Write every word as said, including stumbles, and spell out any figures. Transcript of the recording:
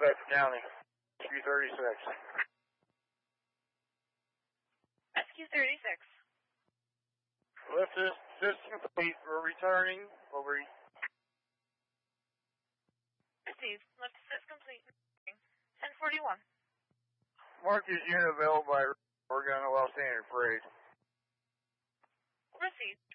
Bedford County. S Q thirty-six. S Q thirty-six. Lift this system complete. We're returning. Over. Received. Lift assist complete. ten forty-one. Mark this unit available by Oregon Well Standard Parade. Received.